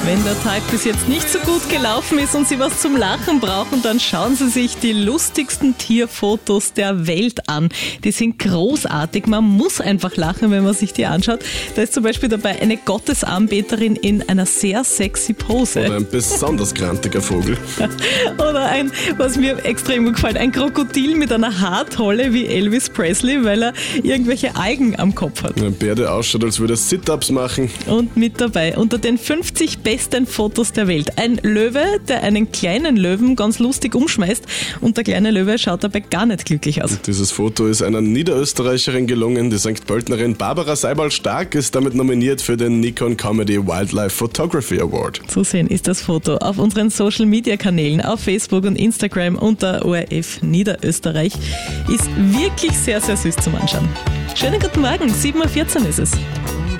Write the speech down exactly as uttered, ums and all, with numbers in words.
Wenn der Tag bis jetzt nicht so gut gelaufen ist und Sie was zum Lachen brauchen, dann schauen Sie sich die lustigsten Tierfotos der Welt an. Die sind großartig. Man muss einfach lachen, wenn man sich die anschaut. Da ist zum Beispiel dabei eine Gottesanbeterin in einer sehr sexy Pose. Oder ein besonders grantiger Vogel. Oder ein, was mir extrem gut gefällt, ein Krokodil mit einer Haartolle wie Elvis Presley, weil er irgendwelche Algen am Kopf hat. Ein Bär, der ausschaut, als würde er Sit-Ups machen. Und mit dabei unter den fünfzig besten Fotos der Welt. Ein Löwe, der einen kleinen Löwen ganz lustig umschmeißt und der kleine Löwe schaut dabei gar nicht glücklich aus. Dieses Foto ist einer Niederösterreicherin gelungen. Die Sankt Pöltnerin Barbara Seiberl-Stark ist damit nominiert für den Nikon Comedy Wildlife Photography Award. Zu sehen ist das Foto auf unseren Social-Media-Kanälen, auf Facebook und Instagram unter O R F Niederösterreich. Ist wirklich sehr, sehr süß zum Anschauen. Schönen guten Morgen, sieben Uhr vierzehn ist es.